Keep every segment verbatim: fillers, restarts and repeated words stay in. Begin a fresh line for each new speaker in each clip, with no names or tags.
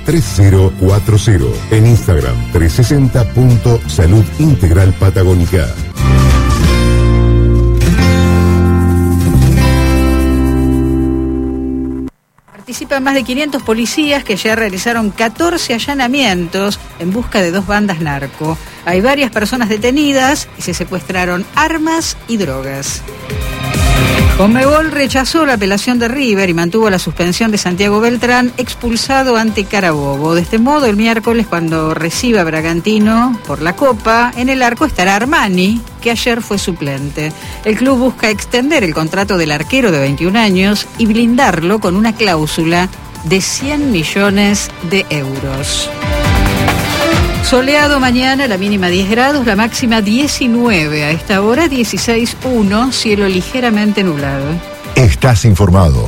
tres cero cuatro cero. En Instagram, trescientos sesenta punto salud integral patagónica.
Participan más de quinientos policías que ya realizaron catorce allanamientos en busca de dos bandas narco. Hay varias personas detenidas y se secuestraron armas y drogas. Conmebol rechazó la apelación de River y mantuvo la suspensión de Santiago Beltrán, expulsado ante Carabobo. De este modo, el miércoles, cuando reciba a Bragantino por la Copa, en el arco estará Armani, que ayer fue suplente. El club busca extender el contrato del arquero de veintiún años y blindarlo con una cláusula de cien millones de euros. Soleado mañana, la mínima diez grados, la máxima diecinueve. A esta hora dieciséis uno, cielo ligeramente nublado.
Estás informado.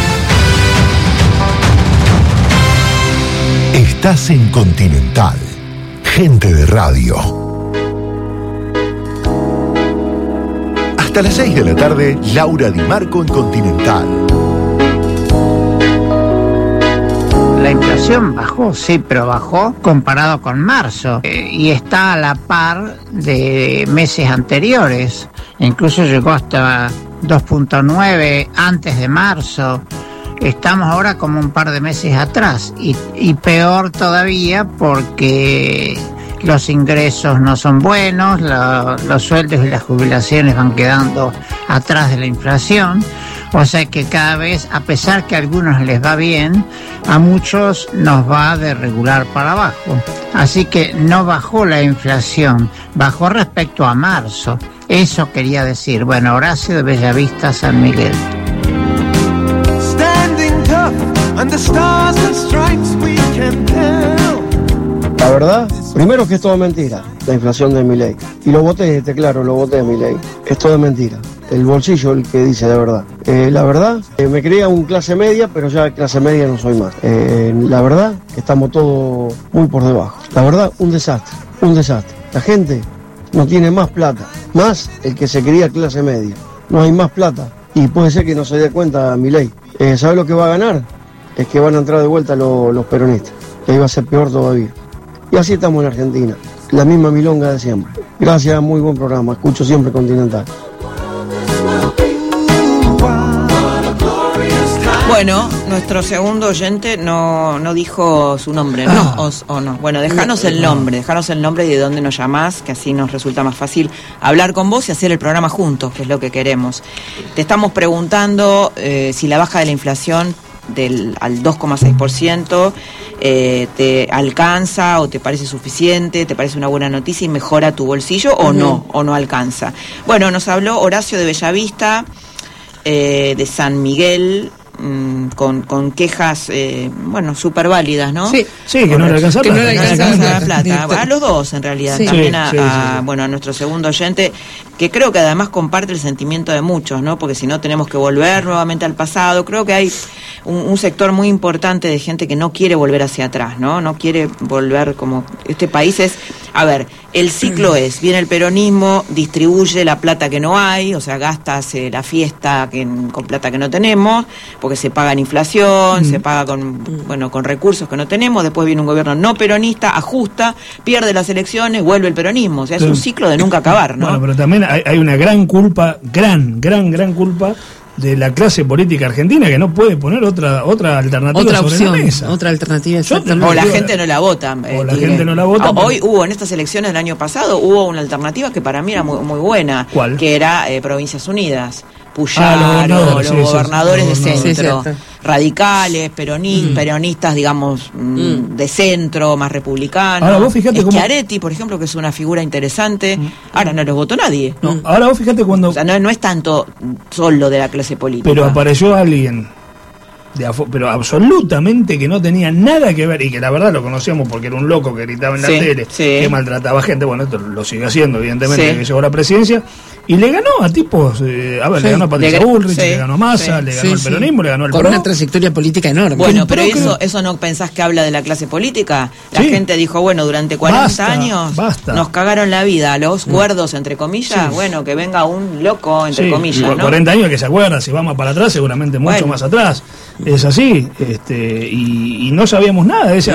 Estás en Continental. Gente de radio. Hasta las seis de la tarde, Laura Di Marco en Continental.
La inflación bajó, sí, pero bajó comparado con marzo eh, y está a la par de meses anteriores. Incluso llegó hasta dos punto nueve antes de marzo. Estamos ahora como un par de meses atrás y, y peor todavía porque los ingresos no son buenos, lo, los sueldos y las jubilaciones van quedando atrás de la inflación. O sea que cada vez, a pesar que a algunos les va bien, a muchos nos va de regular para abajo. Así que no bajó la inflación, bajó respecto a marzo. Eso quería decir. Bueno, Horacio de Bellavista, San Miguel.
La verdad, primero que es todo mentira, la inflación de Milei. Y lo voté, este, claro, lo voté de Milei. Es todo mentira. El bolsillo el que dice la verdad. Eh, la verdad, eh, me creía un clase media, pero ya clase media no soy más. Eh, la verdad, estamos todos muy por debajo. La verdad, un desastre, un desastre. La gente no tiene más plata, más el que se creía clase media. No hay más plata y puede ser que no se dé cuenta Milei. Eh, ¿Sabe lo que va a ganar? Es que van a entrar de vuelta los, los peronistas, que ahí va a ser peor todavía. Y así estamos en Argentina, la misma milonga de siempre. Gracias, muy buen programa, escucho siempre Continental.
Bueno, nuestro segundo oyente no, no dijo su nombre, ¿no? O, o no. Bueno, déjanos el nombre, déjanos el nombre y de dónde nos llamás, que así nos resulta más fácil hablar con vos y hacer el programa juntos, que es lo que queremos. Te estamos preguntando eh, si la baja de la inflación del al dos coma seis por ciento eh, te alcanza o te parece suficiente, te parece una buena noticia y mejora tu bolsillo o uh-huh. no, o no alcanza. Bueno, nos habló Horacio de Bellavista, eh, de San Miguel, Con, con quejas, eh, bueno, súper válidas, ¿no?
Sí, sí, que no le alcanza plata.
Que no le alcanza plata. A los dos, en realidad.
Sí.
También
Sí,
a,
sí,
a,
sí.
bueno, a nuestro segundo oyente, que creo que además comparte el sentimiento de muchos, ¿no? Porque si no tenemos que volver nuevamente al pasado. Creo que hay un, un sector muy importante de gente que no quiere volver hacia atrás, ¿no? No quiere volver como... Este país es... A ver, el ciclo es, viene el peronismo, distribuye la plata que no hay, o sea, gasta, hace la fiesta que, con plata que no tenemos, porque se paga en inflación, mm. se paga con, bueno, con recursos que no tenemos, después viene un gobierno no peronista, ajusta, pierde las elecciones, vuelve el peronismo, o sea, es un ciclo de nunca acabar, ¿no?
Bueno, pero también hay, hay una gran culpa, gran, gran, gran culpa de la clase política argentina que no puede poner otra otra alternativa
otra
sobre
opción,
la mesa.
Otra alternativa,
exactamente. O la gente no la vota.
O eh, la gente no la vota.
Hoy pero... hubo en estas elecciones del año pasado, hubo una alternativa que para mí era muy, muy buena.
¿Cuál?
Que era eh, Provincias Unidas. Puyaro,
ah, los gobernadores,
los
sí,
gobernadores
sí,
de
sí,
centro,
sí,
radicales, peronistas,
Mm.
peronistas, digamos,
Mm.
de centro, más republicanos.
Ahora vos fijate cómo...
Schiaretti, por ejemplo, que es una figura interesante, mm. ahora no los votó nadie.
No, ahora vos fijate cuando...
O sea, no, no es tanto solo de la clase política.
Pero apareció alguien, de afo... pero absolutamente que no tenía nada que ver, y que la verdad lo conocíamos porque era un loco que gritaba en la
sí,
tele,
sí.
que maltrataba gente, bueno, esto lo sigue haciendo, evidentemente,
Sí.
que llegó a la presidencia, y le ganó a tipos, eh, a ver,
Sí.
le ganó a Patricia
Le-
Bullrich,
sí,
le ganó a Massa,
sí,
le ganó
sí,
al
sí.
peronismo, le ganó al
Con
PRO.
una trayectoria política enorme.
Bueno,
El
pero
PRO
eso,
creo-
eso no pensás que habla de la clase política. La
Sí.
gente dijo, bueno, durante cuarenta
Basta,
años
basta.
nos cagaron la vida, a los cuerdos, entre comillas,
Sí.
bueno, que venga un loco, entre
Sí,
comillas,
cu-
¿no?
cuarenta años que se acuerda, si vamos para atrás, seguramente mucho
Bueno.
más atrás. Es así, este, y, y no sabíamos nada de ese.